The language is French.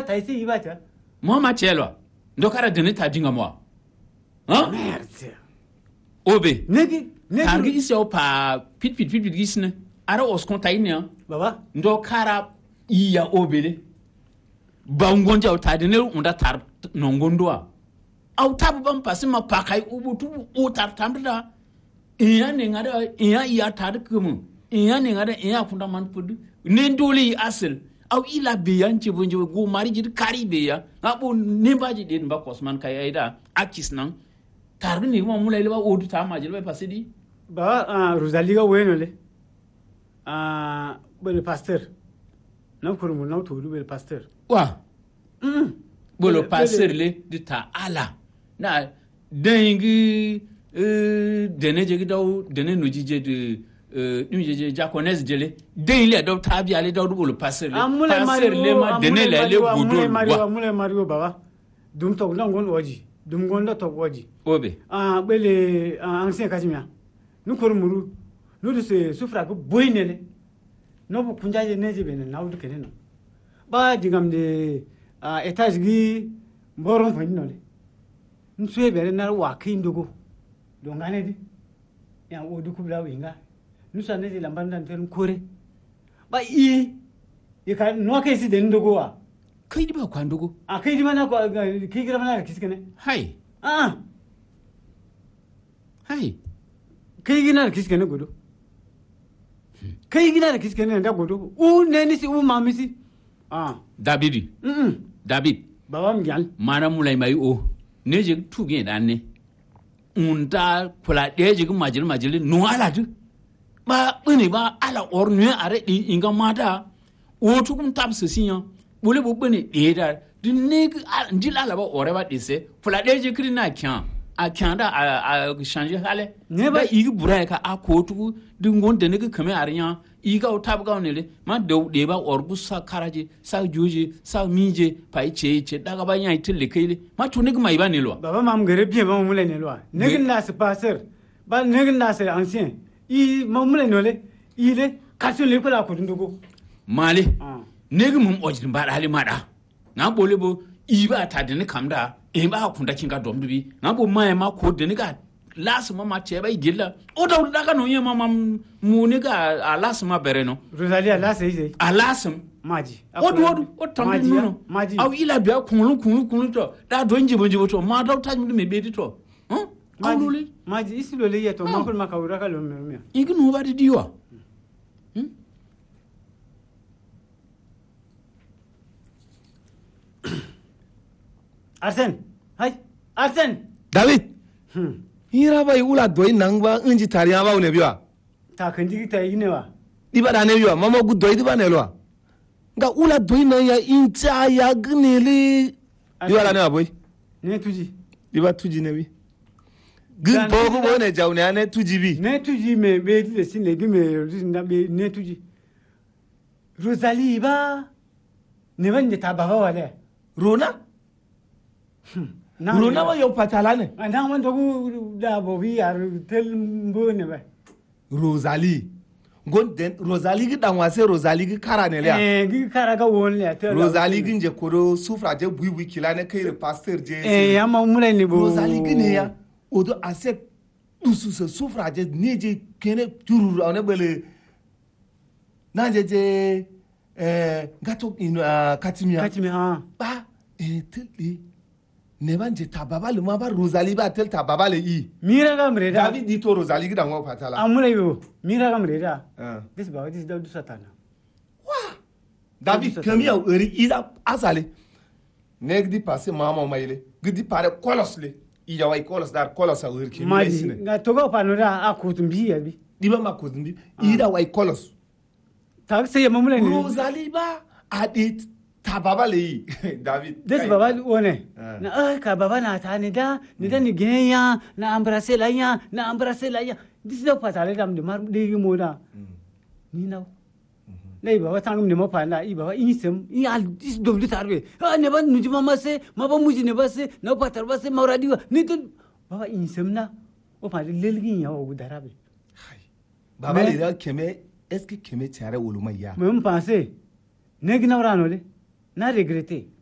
taisi ibata. Moi ma chelo. Ndokara dene ta dinga moi. Hein? Merde. Obe. Negi Targi isi o pa pit gisne. Ara oskon taine. Baba. Ndokara iya obele. Bangonja o tadine unda tar nongondoa. Au tabu bam pasima pakai ubutu o tartamda. Iya nengada iya tar kumu. Iya nengada iya kunda man pudu. Nendoli asel. Au ila beyan chebonje go mari jid kari beya. Abo nembaji den ba kosman kayaida akis nan. Tarbi ni mo mulai leba odu ta majil ba pasidi. Ba Rosaliga wenole. Bel pasteur. Na kurumu na todu bel pasteur. Wa. Bolo pasteur le de ta ala. Na dengi dene daw dene no jije de je japonais jele den le daw tabi ale daw bolo pasteur le ma dene le godol wa mule mario baba dum to ngon oji dum gon to oji obe bele ancien katimia nu korumuru nu de se sufra ko boynele no bu kunjaje neje bene nawdu keneno ba digam de étage gi boron faninole nsuye bere na wa kindogo dongane di ya odu kubla winga nusa ne la mbanda ntel kore ba yi ka no ke si den dogo wa kai di ba kwandogo kai di mana ko kai gira mana kiskene hai kai gina kiskene godo kai gina kiskene nda godo u ne ni si u mamisi David baba mgal mana mulai mai o ne je tuge dan ne unda kula deje gu majil no ala du ba bini ba ala ornu are di inga mada o tukum tabse sinya bole bo bini de da du ne ndila la ba ore ba dise kula deje krina kyan a kyan da a changer hale ne ba igi burai ka a ko tu du ngonde ne kame arnya iga o tabga onele ma de ba orgu sa karaje sa joje sa mije pai che daga ba nya itille kele ma to ne mai ba ne lo baba mam gare bien ba mule ne lo ne na se passer ba ne na se ancien I mamule nole ile kaso le ko la ko ndugo male ne mum ojin ba hali mada na bole bo iba ta de ne kamda e ba kunda kinga dombi na bo mai ma ko de ne ga las mama che ba igilla o da daga no yema mam mu ne ga alas ma bere no Rosalie alas ise alas maji odu o tambi no aw ila bia kunu to da do njibo to ma da ta me be to maji isi lo le yeto ma ko ma ka ura ka lo me igi no ba di diwa Arsène hay Arsène David hira bai ula doi nangba unji tariya ba une biwa ta kanji ta yi ne wa di ba da ne biwa mama gu doi di ba ne lo nga ula doi na ya incha ya gnele di wala ne aboy ne tuji di ba tuji ne bi gun bogo bo ne jawne ne tuji bi ne tuji me be di sin le gi me ne tuji Rosalie ba ne ban ta baba wala Rona Rona ba yo patala ne ana man dogu da bobi ar tel mbo ne ba Rosalie gonden Rosalie gi dan wase Rosalie gi kara ne le gi kara ga won le Rosalie gi nje koro sufra je bui kila ne kai pasteur je ya ma mule ne bo Rosalie gi ne ya odo aset dusu se sufra je ne je kene tururu on bele na je gato in katimia ba teli ne ban je tababa le ma ba Rosalie ba tel tababa le i mira ga mreda David dito Rosalie gi dan wa patala amule yo mira ga mreda this ba this da du satana wa David kami au eri ida asale nek di passer mama maile gidi pare kolosle i ya wai kolos dar kolos a eri kimi maji ga togo panoda akutumbi ya bi di ba makutumbi ida wai kolos tak se mamule ne Rosalie ba adit tababa le David this baba one na ka baba na ta ni da ni genya na embrasser la ya this da patale dam de mar de gi moda ni naw lay baba tangum ne ma pa na i baba insem i al dis dobli tarbe ne ban nuji mama se ma ba muji ne ba se na patar ba se mauradi ni to baba insem na o pa lelgi ya o darabe baba le da keme est-ce que keme tiare woluma ya même penser ne gi nawrano le na regretter